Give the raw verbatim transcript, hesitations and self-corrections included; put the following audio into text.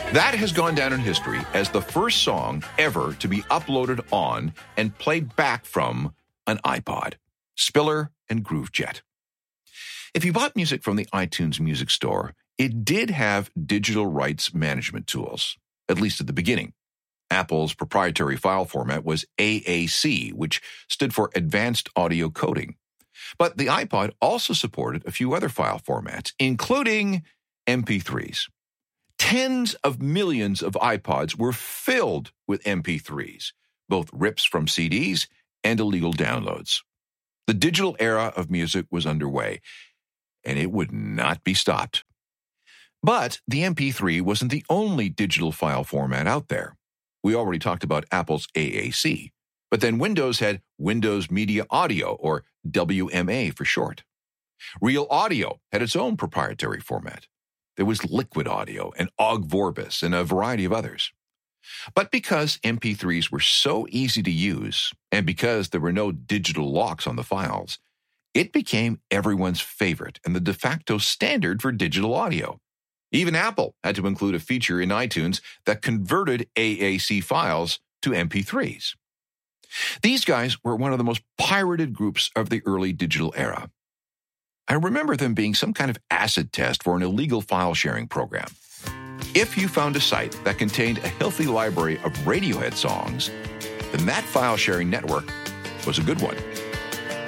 That has gone down in history as the first song ever to be uploaded on and played back from an iPod, Spiller and Groovejet. If you bought music from the iTunes Music Store, it did have digital rights management tools, at least at the beginning. Apple's proprietary file format was A A C, which stood for Advanced Audio Coding. But the iPod also supported a few other file formats, including M P threes. Tens of millions of iPods were filled with M P threes, both rips from C Ds and illegal downloads. The digital era of music was underway, and it would not be stopped. But the M P three wasn't the only digital file format out there. We already talked about Apple's A A C, but then Windows had Windows Media Audio, or W M A for short. Real Audio had its own proprietary format. There was Liquid Audio and Ogg Vorbis and a variety of others. But because M P threes were so easy to use, and because there were no digital locks on the files, it became everyone's favorite and the de facto standard for digital audio. Even Apple had to include a feature in iTunes that converted A A C files to M P threes. These guys were one of the most pirated groups of the early digital era. I remember them being some kind of acid test for an illegal file-sharing program. If you found a site that contained a healthy library of Radiohead songs, then that file-sharing network was a good one.